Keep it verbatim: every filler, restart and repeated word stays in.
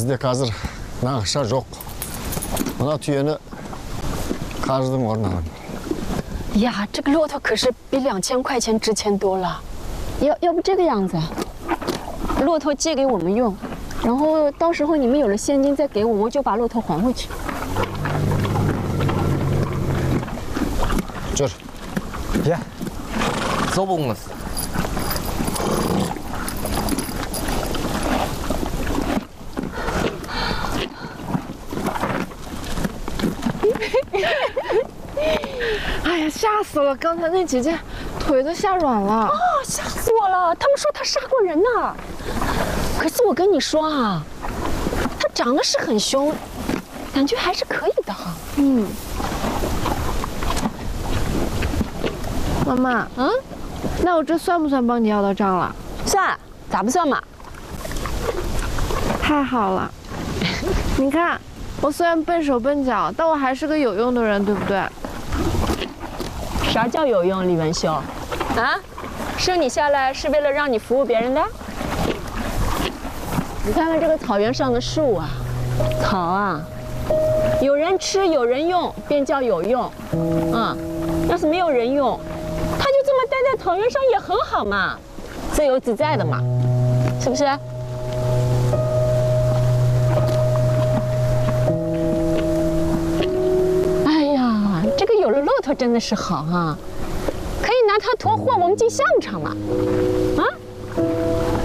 Bizde hazır nakışa yok. Buna tüyeni каждым орнынан. 呀，这个骆驼可是比两千块钱值钱多了。要要不这个样子，骆驼借给我们用，然后到时候你们有了现金再给我，我就把骆驼还回去。 就是， 别，走不公司。 哎呀，吓死了！刚才那姐姐腿都吓软了。 哦，吓死我了！他们说他杀过人呢。可是我跟你说啊，他长得是很凶，感觉还是可以的哈。嗯。 妈妈，嗯，那我这算不算帮你要到账了？ 算，咋不算嘛？ 太好了！你看，我虽然笨手笨脚，但我还是个有用的人，对不对？ 啥叫有用，李文秀？啊，生你下来是为了让你服务别人的？你看看这个草原上的树啊，草啊，有人吃有人用，便叫有用。啊，要是没有人用，它就这么待在草原上也很好嘛，自由自在的嘛，是不是？ 这个有了骆驼真的是好啊，可以拿它驮货，我们进象场了，啊！